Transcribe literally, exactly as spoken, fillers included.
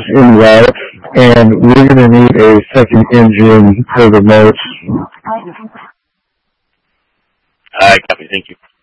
en route, and we're going to need a second engine for the moats. Alright, copy, thank you.